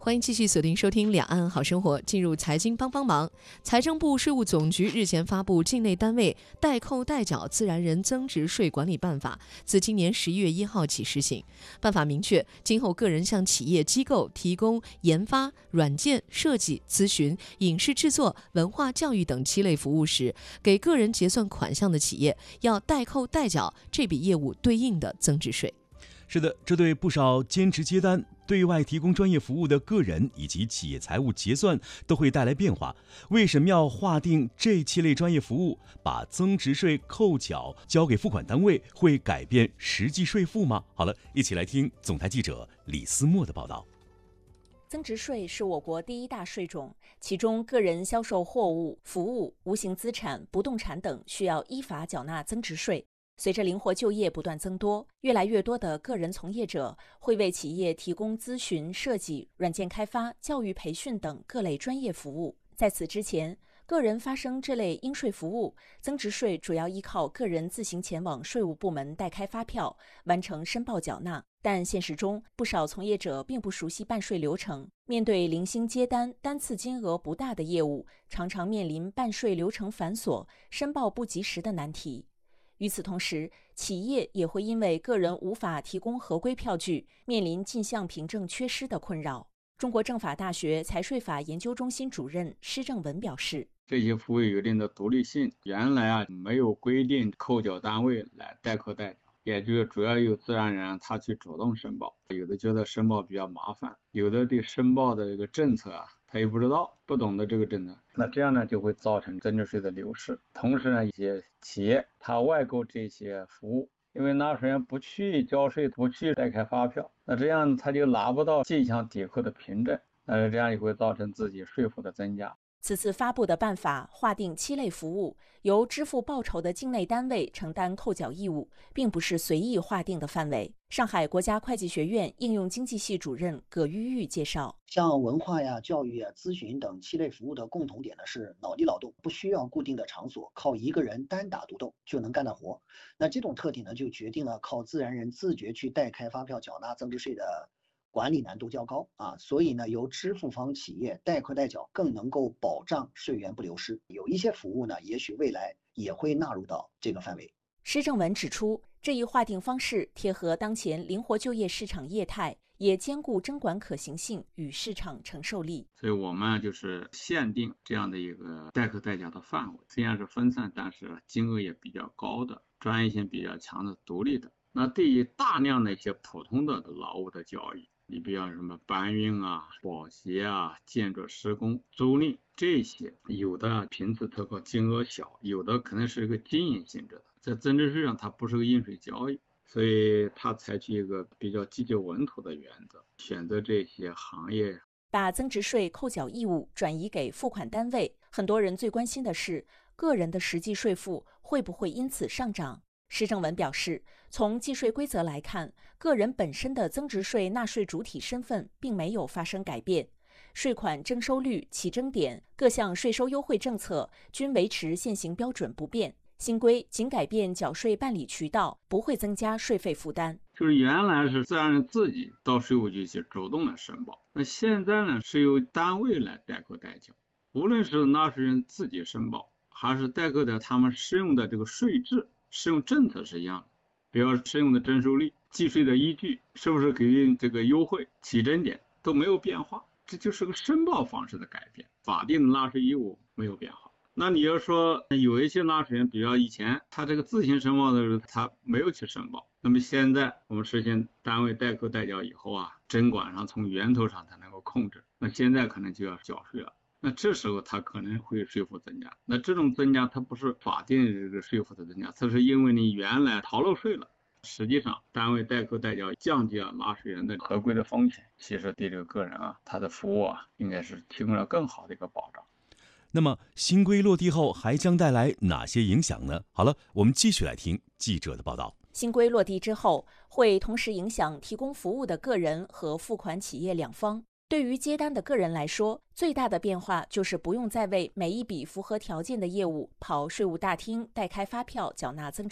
欢迎继续锁定收听两岸好生活。进入财经帮帮忙，财政部税务总局日前发布境内单位代扣代缴自然人增值税管理办法，自今年11月1号起施行。办法明确，今后个人向企业机构提供研发、软件设计、咨询、影视制作、文化教育等7类服务时，给个人结算款项的企业要代扣代缴这笔业务对应的增值税。 是的，这对不少兼职接单、对外提供专业服务的个人以及企业财务结算都会带来变化。为什么要划定这7类专业服务，把增值税扣缴交给付款单位，会改变实际税负吗？好了，一起来听总台记者李思墨的报道。 增值税是我国第1大税种，其中个人销售货物、服务、无形资产、不动产等需要依法缴纳增值税。随着灵活就业不断增多，越来越多的个人从业者会为企业提供咨询、设计、软件开发、教育培训等各类专业服务。在此之前，个人发生这类应税服务，增值税主要依靠个人自行前往税务部门代开发票，完成申报缴纳。但现实中，不少从业者并不熟悉办税流程，面对零星接单、单次金额不大的业务，常常面临办税流程繁琐、申报不及时的难题。与此同时，企业也会因为个人无法提供合规票据，面临进项凭证缺失的困扰。中国政法大学财税法研究中心主任施正文表示， 这些服务有一定的独立性，原来没有规定扣缴单位来代扣代缴，也就是主要由自然人他去主动申报，有的觉得申报比较麻烦，有的对申报的这个政策他也不知道，不懂得这个政策，那这样呢就会造成增值税的流失。同时呢，一些企业他外购这些服务，因为纳税人不去交税，不去代开发票，那这样他就拿不到进项抵扣的凭证，那这样也会造成自己税负的增加。 此次发布的办法划定7类服务，由支付报酬的境内单位承担扣缴义务，并不是随意划定的范围。上海国家会计学院应用经济系主任葛玉玉介绍， 像文化呀、教育呀、咨询等7类服务的共同点呢是脑力劳动，不需要固定的场所，靠一个人单打独斗就能干的活。那这种特点呢，就决定了靠自然人自觉去代开发票缴纳增值税的管理难度较高所以呢，由支付方企业代扣代缴更能够保障税源不流失。有一些服务呢，也许未来也会纳入到这个范围。 施正文指出，这一划定方式贴合当前灵活就业市场业态，也兼顾征管可行性与市场承受力。 所以我们就是限定这样的一个代扣代缴的范围，虽然是分散，但是金额也比较高的，专业性比较强的、独立的。那对于大量的一些普通的劳务的交易，你比方什么搬运保协建筑施工、租赁这些，有的频次特高，金额小，有的可能是一个经营性质的，在增值税上它不是个应税交易，所以它采取一个比较积极稳妥的原则，选择这些行业。 把增值税扣缴义务转移给付款单位，很多人最关心的是个人的实际税负会不会因此上涨。施正文表示，从计税规则来看，个人本身的增值税纳税主体身份并没有发生改变，税款征收率、起征点、各项税收优惠政策均维持现行标准不变。新规仅改变缴税办理渠道，不会增加税费负担。 就是原来是自然人自己到税务局去主动的申报，那现在呢是由单位来代扣代缴，无论是纳税人自己申报，还是代扣的他们适用的这个税制、适用政策是一样的，比如适用的征收率、计税的依据是不是给予这个优惠、起征点都没有变化，这就是个申报方式的改变，法定的纳税义务没有变化。那你要说有一些纳税人，比如以前他这个自行申报的时候他没有去申报，那么现在我们实行单位代扣代缴以后征管上从源头上才能够控制，那现在可能就要缴税了，那这时候他可能会税负增加。那这种增加它不是法定这个税负的增加，它是因为你原来逃漏税了，实际上单位代扣代缴降低了纳税人的合规的风险，其实对这个个人他的服务应该是提供了更好的一个保障。 那么新规落地后还将带来哪些影响呢？好了，我们继续来听记者的报道。 新规落地之后，会同时影响提供服务的个人和付款企业两方。对于接单的个人来说，最大的变化就是不用再为每一笔符合条件的业务跑税务大厅代开发票缴纳增值